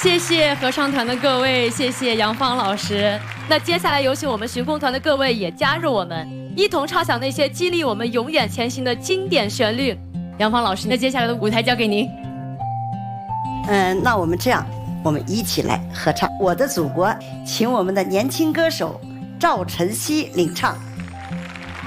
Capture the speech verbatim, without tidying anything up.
谢谢合唱团的各位，谢谢杨芳老师。那接下来有请我们巡控团的各位也加入我们，一同唱响那些激励我们永远前行的经典旋律。杨芳老师，那接下来的舞台交给您。 嗯，那我们这样，我们一起来合唱《我的祖国》，请我们的年轻歌手赵晨曦领唱。